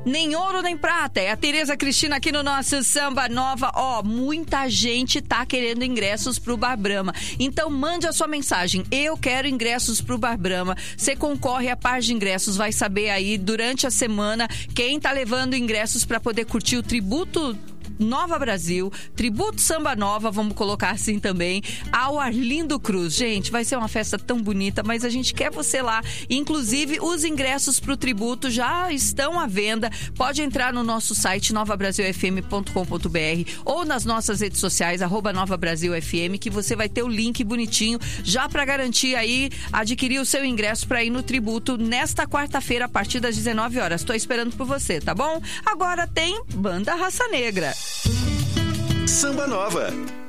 Nem ouro nem prata. É a Tereza Cristina aqui no nosso Samba Nova. Muita gente tá querendo ingressos pro Bar Brahma. Então mande a sua mensagem. Eu quero ingressos pro Bar Brahma. Você concorre a par de ingressos. Vai saber aí durante a semana quem tá levando ingressos para poder curtir o tributo Nova Brasil, tributo Samba Nova, vamos colocar assim também, ao Arlindo Cruz. Gente, vai ser uma festa tão bonita, mas a gente quer você lá. Inclusive, os ingressos pro tributo já estão à venda. Pode entrar no nosso site novabrasilfm.com.br ou nas nossas redes sociais, @NovaBrasilFM, que você vai ter o link bonitinho já para garantir aí, adquirir o seu ingresso para ir no tributo nesta quarta-feira, a partir das 19 horas. Estou esperando por você, tá bom? Agora tem Banda Raça Negra. Samba Nova.